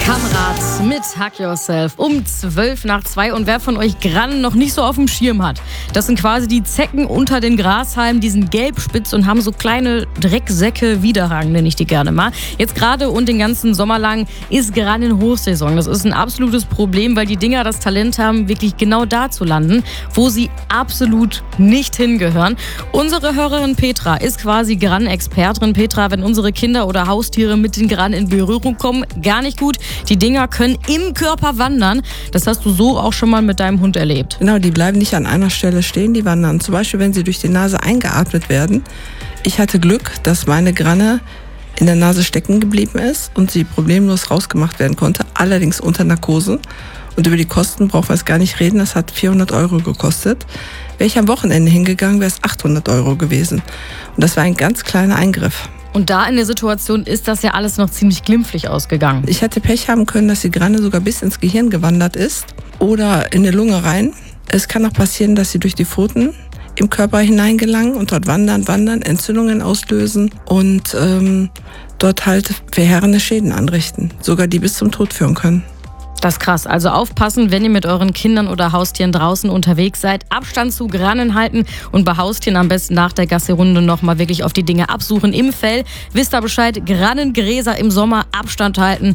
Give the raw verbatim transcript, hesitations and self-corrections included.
Kamrat mit Hack Yourself um zwölf nach zwei. Und wer von euch Grannen noch nicht so auf dem Schirm hat, das sind quasi die Zecken unter den Grashalmen, die sind gelbspitz und haben so kleine Drecksäcke, Widerhaken nenne ich die gerne mal. Jetzt gerade und den ganzen Sommer lang ist Grannen-Hochsaison. Das ist ein absolutes Problem, weil die Dinger das Talent haben, wirklich genau da zu landen, wo sie absolut nicht hingehören. Unsere Hörerin Petra ist quasi Grannen-Expertin. Petra, wenn unsere Kinder oder Haustiere mit den Grannen in Berührung kommen, gar nicht gut. Die Dinger können im Körper wandern. Das hast du so auch schon mal mit deinem Hund erlebt. Genau, die bleiben nicht an einer Stelle stehen, die wandern. Zum Beispiel, wenn sie durch die Nase eingeatmet werden. Ich hatte Glück, dass meine Granne in der Nase stecken geblieben ist und sie problemlos rausgemacht werden konnte, allerdings unter Narkose. Und über die Kosten brauchen wir es gar nicht reden, das hat vierhundert Euro gekostet. Wäre ich am Wochenende hingegangen, wäre es achthundert Euro gewesen. Und das war ein ganz kleiner Eingriff. Und da in der Situation ist das ja alles noch ziemlich glimpflich ausgegangen. Ich hätte Pech haben können, dass die Granne sogar bis ins Gehirn gewandert ist oder in die Lunge rein. Es kann auch passieren, dass sie durch die Pfoten im Körper hineingelangen und dort wandern, wandern, Entzündungen auslösen und ähm, dort halt verheerende Schäden anrichten, sogar die bis zum Tod führen können. Das ist krass. Also aufpassen, wenn ihr mit euren Kindern oder Haustieren draußen unterwegs seid. Abstand zu Grannen halten und bei Haustieren am besten nach der Gassi-Runde nochmal wirklich auf die Dinge absuchen im Fell. Wisst ihr Bescheid, Grannengräser im Sommer, Abstand halten.